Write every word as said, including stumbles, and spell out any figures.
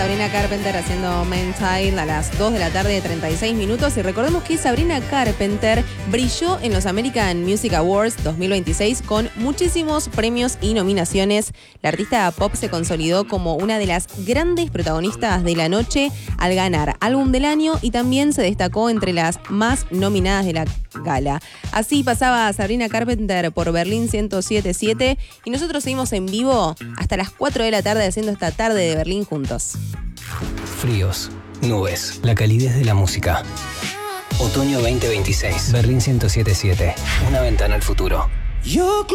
Sabrina Carpenter haciendo Main Child a las dos de la tarde de treinta y seis minutos. Y recordemos que Sabrina Carpenter brilló en los American Music Awards dos mil veintiséis con muchísimos premios y nominaciones. La artista pop se consolidó como una de las grandes protagonistas de la noche al ganar Álbum del Año y también se destacó entre las más nominadas de la gala. Así pasaba Sabrina Carpenter por Berlín ciento siete punto siete y nosotros seguimos en vivo hasta las cuatro de la tarde haciendo esta tarde de Berlín juntos. Fríos, nubes, la calidez de la música. Otoño veinte veintiséis. Berlín ciento siete punto siete. Una ventana al futuro. Yo